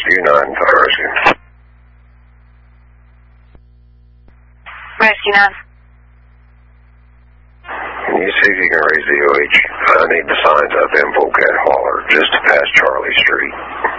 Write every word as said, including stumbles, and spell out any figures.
Rescue nine, Fire Rescue. Rescue nine. Can you see if you can raise the O H? I need the signs up in Polecat Holler, just past Charlie Street.